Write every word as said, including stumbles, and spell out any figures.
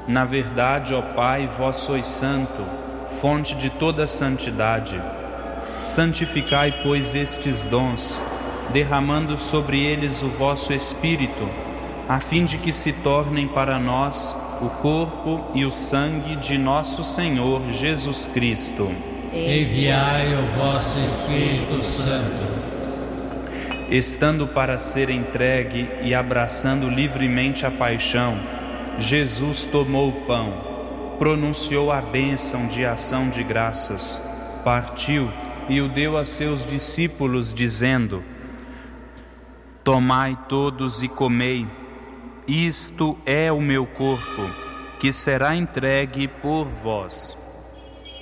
Na verdade, ó Pai, vós sois santo, fonte de toda santidade. Santificai, pois, estes dons, derramando sobre eles o vosso Espírito, a fim de que se tornem para nós o corpo e o sangue de nosso Senhor Jesus Cristo. Enviai o vosso Espírito Santo. Estando para ser entregue e abraçando livremente a paixão, Jesus tomou o pão, pronunciou a bênção de ação de graças, partiu e o deu a seus discípulos, dizendo: Tomai todos e comei, isto é o meu corpo, que será entregue por vós.